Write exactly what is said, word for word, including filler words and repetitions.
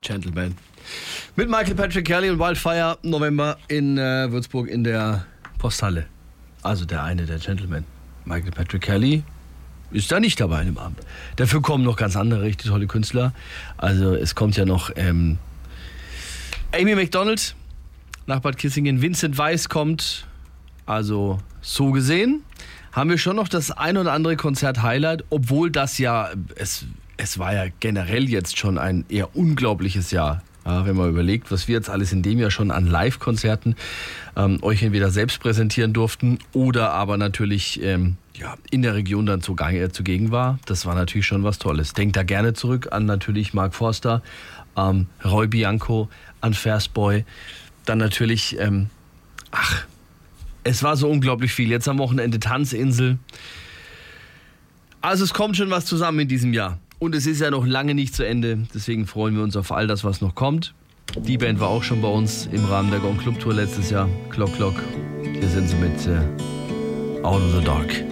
Gentleman. Mit Michael Patrick Kelly und Wildfire November in äh, Würzburg in der Posthalle. Also der eine der Gentlemen. Michael Patrick Kelly ist da nicht dabei an dem Abend. Dafür kommen noch ganz andere richtig tolle Künstler. Also es kommt ja noch ähm, Amy Macdonald nach Bad Kissingen. Vincent Weiss kommt. Also so gesehen haben wir schon noch das ein oder andere Konzert-Highlight, obwohl das ja, es, es war ja generell jetzt schon ein eher unglaubliches Jahr. Ja, wenn man überlegt, was wir jetzt alles in dem Jahr schon an Live-Konzerten ähm, euch entweder selbst präsentieren durften oder aber natürlich ähm, ja, in der Region dann zugange, zugegen war. Das war natürlich schon was Tolles. Denkt da gerne zurück an natürlich Mark Forster, ähm, Roy Bianco, an Fastboy. Dann natürlich, ähm, ach, es war so unglaublich viel. Jetzt am Wochenende Tanzinsel. Also es kommt schon was zusammen in diesem Jahr. Und es ist ja noch lange nicht zu Ende. Deswegen freuen wir uns auf all das, was noch kommt. Die Band war auch schon bei uns im Rahmen der Gong Club Tour letztes Jahr. Clock Clock. Hier sind sie mit äh, Out of the Dark.